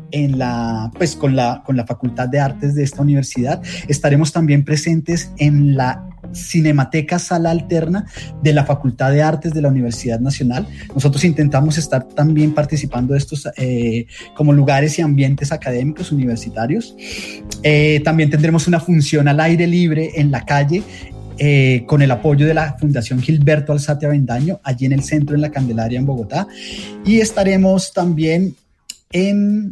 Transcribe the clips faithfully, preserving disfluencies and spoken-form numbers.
en la, pues, con la, con la Facultad de Artes de esta universidad. Estaremos también presentes en la Cinemateca Sala Alterna de la Facultad de Artes de la Universidad Nacional. Nosotros intentamos estar también participando de estos eh, como lugares y ambientes académicos universitarios. Eh, también tendremos una función al aire libre en la calle, Eh, con el apoyo de la Fundación Gilberto Alzate Avendaño, allí en el centro, en la Candelaria, en Bogotá. Y estaremos también en,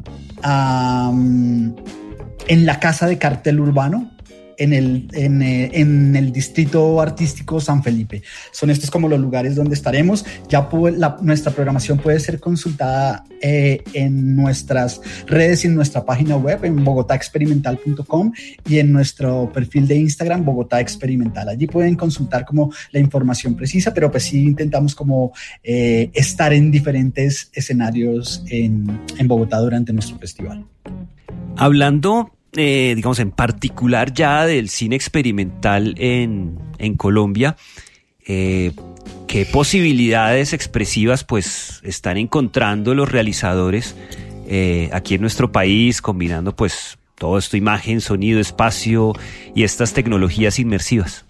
um, en la Casa de Cartel Urbano, en el, en, eh, en el Distrito Artístico San Felipe. Son estos como los lugares donde estaremos. Ya puede, la, nuestra programación puede ser consultada eh, en nuestras redes y en nuestra página web, en bogotá experimental punto com, y en nuestro perfil de Instagram, Bogotá Experimental. Allí pueden consultar como la información precisa, pero pues sí intentamos como eh, estar en diferentes escenarios en, en Bogotá durante nuestro festival. Hablando Eh, digamos en particular ya del cine experimental en, en Colombia, eh, ¿qué posibilidades expresivas pues están encontrando los realizadores eh, aquí en nuestro país, combinando pues todo esto, imagen, sonido, espacio y estas tecnologías inmersivas?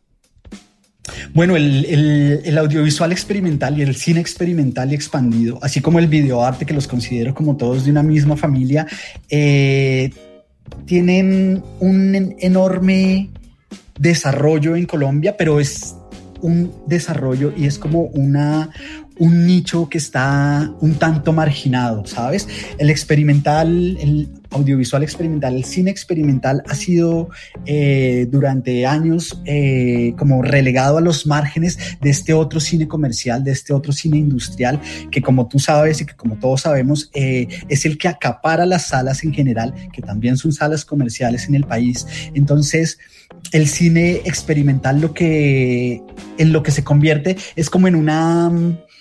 Bueno, el, el, el audiovisual experimental y el cine experimental y expandido, así como el videoarte, que los considero como todos de una misma familia, eh, tienen un enorme desarrollo en Colombia, pero es un desarrollo y es como una, un nicho que está un tanto marginado, ¿sabes? El experimental, el audiovisual experimental, el cine experimental ha sido eh, durante años eh, como relegado a los márgenes de este otro cine comercial, de este otro cine industrial, que como tú sabes y que como todos sabemos eh, es el que acapara las salas en general, que también son salas comerciales en el país. Entonces el cine experimental lo que, en lo que se convierte es como en una,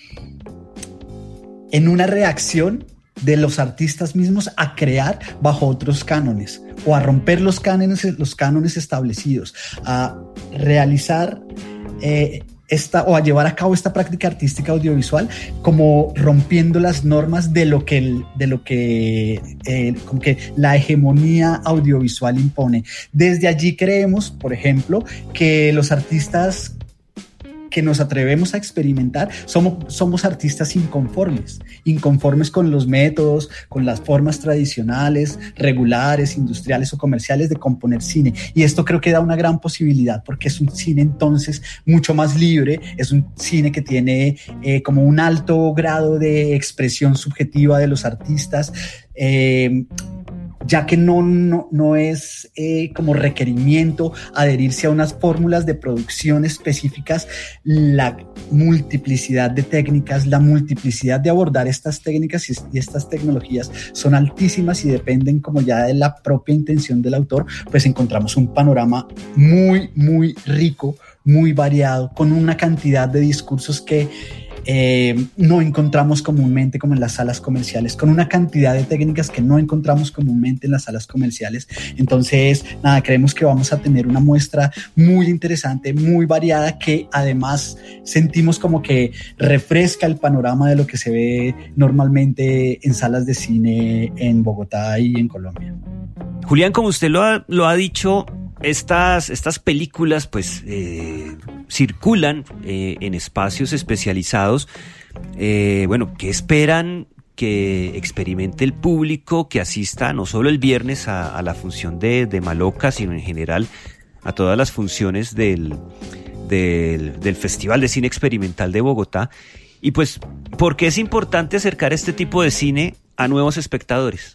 en una reacción de los artistas mismos a crear bajo otros cánones o a romper los cánones, los cánones establecidos, a realizar eh, esta o a llevar a cabo esta práctica artística audiovisual como rompiendo las normas de lo que, el, de lo que, eh, como que la hegemonía audiovisual impone. Desde allí creemos, por ejemplo, que los artistas que nos atrevemos a experimentar, somos, somos artistas inconformes, inconformes con los métodos, con las formas tradicionales, regulares, industriales o comerciales de componer cine. Y esto creo que da una gran posibilidad porque es un cine entonces mucho más libre, es un cine que tiene eh, como un alto grado de expresión subjetiva de los artistas, eh, ya que no, no, no es eh, como requerimiento adherirse a unas fórmulas de producción específicas. La multiplicidad de técnicas, la multiplicidad de abordar estas técnicas y, y estas tecnologías son altísimas y dependen como ya de la propia intención del autor, pues encontramos un panorama muy, muy rico, muy variado, con una cantidad de discursos que Eh, no encontramos comúnmente como en las salas comerciales, con una cantidad de técnicas que no encontramos comúnmente en las salas comerciales. Entonces, nada, creemos que vamos a tener una muestra muy interesante, muy variada, que además sentimos como que refresca el panorama de lo que se ve normalmente en salas de cine en Bogotá y en Colombia. Julián, como usted lo ha, lo ha dicho, estas, estas películas pues eh, circulan eh, en espacios especializados. Eh, bueno, ¿qué esperan que experimente el público que asista no solo el viernes a, a la función de, de Maloca, sino en general a todas las funciones del, del, del Festival de Cine Experimental de Bogotá? Y pues, ¿por qué es importante acercar este tipo de cine a nuevos espectadores?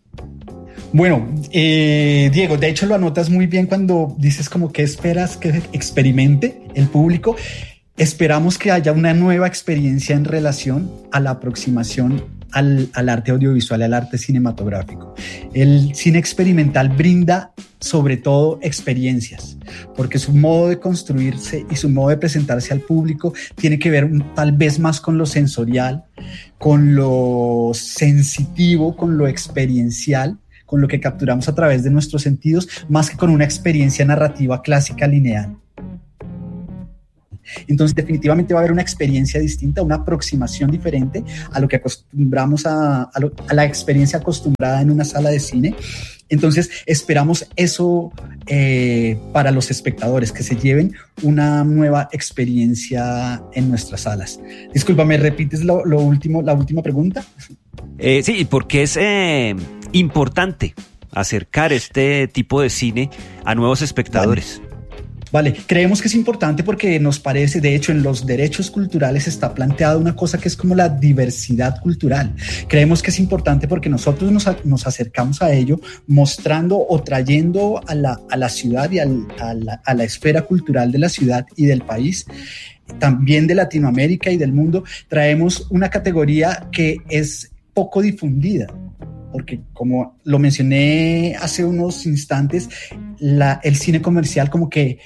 Bueno, eh, Diego, de hecho lo anotas muy bien cuando dices como que esperas que experimente el público. Esperamos que haya una nueva experiencia en relación a la aproximación al, al arte audiovisual, al arte cinematográfico. El cine experimental brinda sobre todo experiencias, porque su modo de construirse y su modo de presentarse al público tiene que ver tal vez más con lo sensorial, con lo sensitivo, con lo experiencial, con lo que capturamos a través de nuestros sentidos, más que con una experiencia narrativa clásica lineal. Entonces definitivamente va a haber una experiencia distinta, una aproximación diferente a lo que acostumbramos a, a, lo, a la experiencia acostumbrada en una sala de cine. Entonces esperamos eso eh, para los espectadores, que se lleven una nueva experiencia en nuestras salas. Disculpa, ¿me repites lo, lo último, la última pregunta? Eh, sí, porque es eh, importante acercar este tipo de cine a nuevos espectadores. Vale. Vale, creemos que es importante porque nos parece, de hecho, en los derechos culturales está planteada una cosa que es como la diversidad cultural. Creemos que es importante porque nosotros nos, nos acercamos a ello mostrando o trayendo a la, a la ciudad y al, a, la, a la esfera cultural de la ciudad y del país, también de Latinoamérica y del mundo. Traemos una categoría que es poco difundida, porque como lo mencioné hace unos instantes, la, el cine comercial como que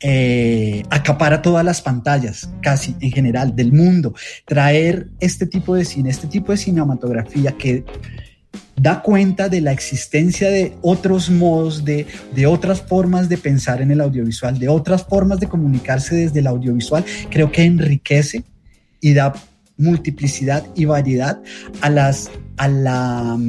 eh, acapara todas las pantallas, casi en general, del mundo. Traer este tipo de cine, este tipo de cinematografía que da cuenta de la existencia de otros modos, de, de otras formas de pensar en el audiovisual, de otras formas de comunicarse desde el audiovisual, creo que enriquece y da multiplicidad y variedad a las, a la,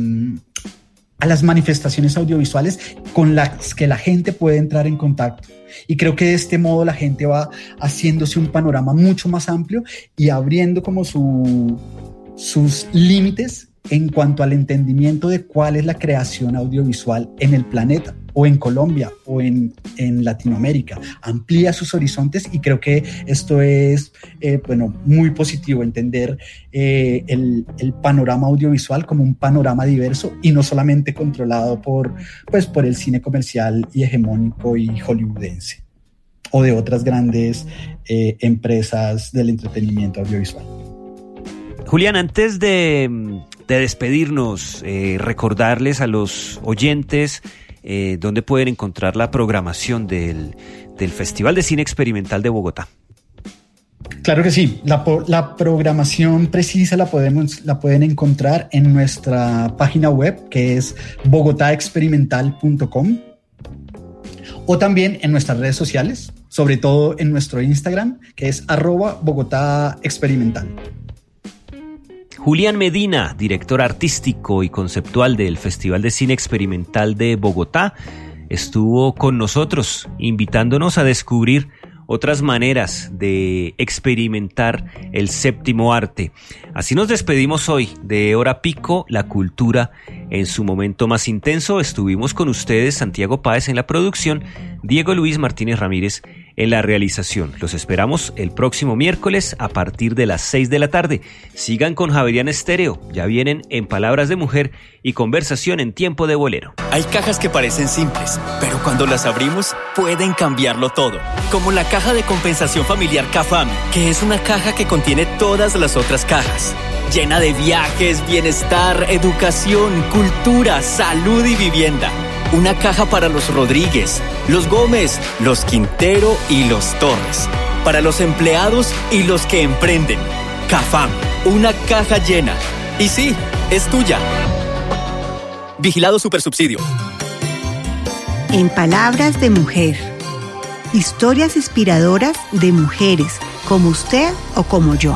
a las manifestaciones audiovisuales con las que la gente puede entrar en contacto. Y creo que de este modo la gente va haciéndose un panorama mucho más amplio y abriendo como su, sus límites en cuanto al entendimiento de cuál es la creación audiovisual en el planeta, o en Colombia, o en, en Latinoamérica. Amplía sus horizontes y creo que esto es eh, bueno, muy positivo, entender eh, el, el panorama audiovisual como un panorama diverso y no solamente controlado por, pues, por el cine comercial y hegemónico y hollywoodense, o de otras grandes eh, empresas del entretenimiento audiovisual. Julián, antes de, de despedirnos, eh, recordarles a los oyentes eh, dónde pueden encontrar la programación del, del Festival de Cine Experimental de Bogotá. Claro que sí, la, la programación precisa la, podemos, la pueden encontrar en nuestra página web, que es bogotá experimental punto com, o también en nuestras redes sociales, sobre todo en nuestro Instagram, que es arroba Bogotá Experimental. Julián Medina, director artístico y conceptual del Festival de Cine Experimental de Bogotá, estuvo con nosotros invitándonos a descubrir otras maneras de experimentar el séptimo arte. Así nos despedimos hoy de Hora Pico, la cultura en su momento más intenso. Estuvimos con ustedes, Santiago Páez en la producción, Diego Luis Martínez Ramírez en la realización. Los esperamos el próximo miércoles a partir de las seis de la tarde. Sigan con Javeriana Estéreo. Ya vienen En Palabras de Mujer y Conversación en Tiempo de Bolero. Hay cajas que parecen simples, pero cuando las abrimos pueden cambiarlo todo. Como la caja de compensación familiar Cafam, que es una caja que contiene todas las otras cajas. Llena de viajes, bienestar, educación, cultura, salud y vivienda. Una caja para los Rodríguez, los Gómez, los Quintero y los Torres. Para los empleados y los que emprenden. Cafam, una caja llena. Y sí, es tuya. Vigilado Supersubsidio. En Palabras de Mujer. Historias inspiradoras de mujeres como usted o como yo.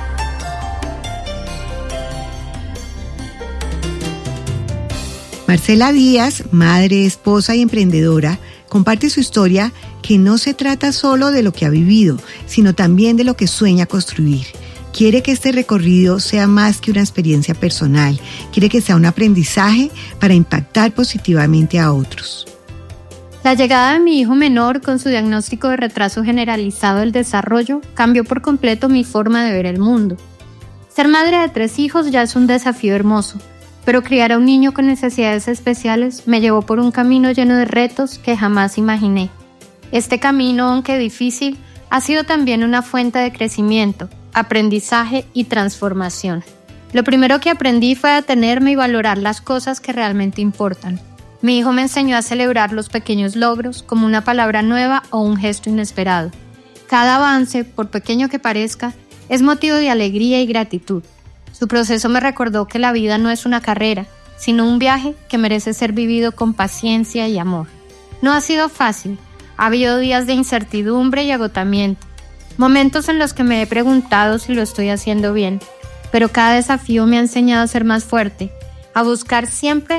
Marcela Díaz, madre, esposa y emprendedora, comparte su historia que no se trata solo de lo que ha vivido, sino también de lo que sueña construir. Quiere que este recorrido sea más que una experiencia personal, quiere que sea un aprendizaje para impactar positivamente a otros. La llegada de mi hijo menor con su diagnóstico de retraso generalizado del desarrollo cambió por completo mi forma de ver el mundo. Ser madre de tres hijos ya es un desafío hermoso, pero criar a un niño con necesidades especiales me llevó por un camino lleno de retos que jamás imaginé. Este camino, aunque difícil, ha sido también una fuente de crecimiento, aprendizaje y transformación. Lo primero que aprendí fue a detenerme y valorar las cosas que realmente importan. Mi hijo me enseñó a celebrar los pequeños logros como una palabra nueva o un gesto inesperado. Cada avance, por pequeño que parezca, es motivo de alegría y gratitud. Su proceso me recordó que la vida no es una carrera, sino un viaje que merece ser vivido con paciencia y amor. No ha sido fácil, ha habido días de incertidumbre y agotamiento, Momentos en los que me he preguntado si lo estoy haciendo bien, pero cada desafío me ha enseñado a ser más fuerte, a buscar siempre